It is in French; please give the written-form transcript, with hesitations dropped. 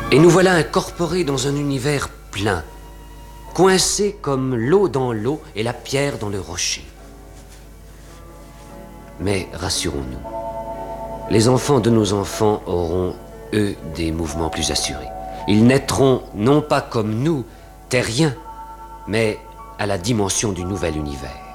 Et nous voilà incorporés dans un univers plein, coincés comme l'eau dans l'eau et la pierre dans le rocher. Mais rassurons-nous, les enfants de nos enfants auront, eux, des mouvements plus assurés. Ils naîtront non pas comme nous, terriens, mais à la dimension du nouvel univers.